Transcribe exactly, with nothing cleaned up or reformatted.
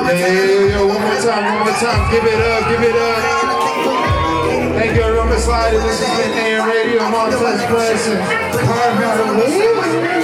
Hey, yo, one more time, one more time. Give it up, give it up. Thank you, everyone, for sliding. This has been A M Radio. I'm on Touch Blessing. Carve out a